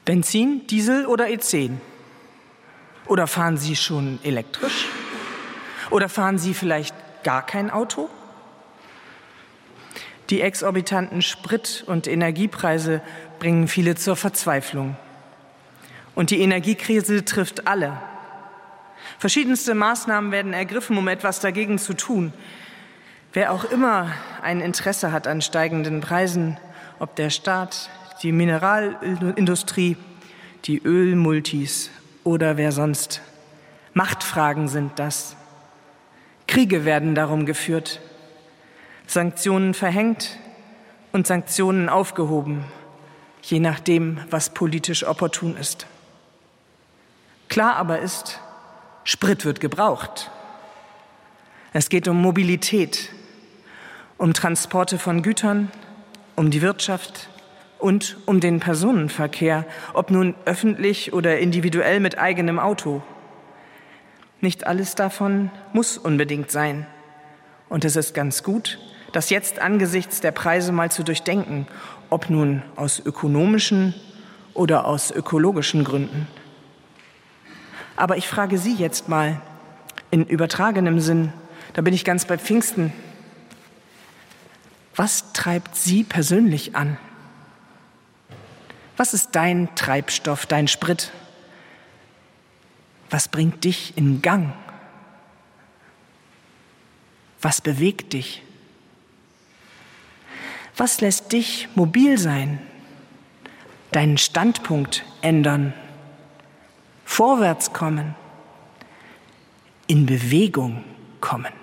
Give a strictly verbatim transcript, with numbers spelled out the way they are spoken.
Benzin, Diesel oder E zehn? Oder fahren Sie schon elektrisch? Oder fahren Sie vielleicht gar kein Auto? Die exorbitanten Sprit- und Energiepreise bringen viele zur Verzweiflung. Und die Energiekrise trifft alle. Verschiedenste Maßnahmen werden ergriffen, um etwas dagegen zu tun. Wer auch immer ein Interesse hat an steigenden Preisen, ob der Staat, die Mineralindustrie, die Ölmultis oder wer sonst. Machtfragen sind das. Kriege werden darum geführt, Sanktionen verhängt und Sanktionen aufgehoben, je nachdem, was politisch opportun ist. Klar aber ist, Sprit wird gebraucht. Es geht um Mobilität, um Transporte von Gütern, um die Wirtschaft und um den Personenverkehr, ob nun öffentlich oder individuell mit eigenem Auto. Nicht alles davon muss unbedingt sein. Und es ist ganz gut, das jetzt angesichts der Preise mal zu durchdenken, ob nun aus ökonomischen oder aus ökologischen Gründen. Aber ich frage Sie jetzt mal in übertragenem Sinn, da bin ich ganz bei Pfingsten. Was treibt Sie persönlich an? Was ist dein Treibstoff, dein Sprit? Was bringt dich in Gang? Was bewegt dich? Was lässt dich mobil sein, deinen Standpunkt ändern, vorwärts kommen, in Bewegung kommen?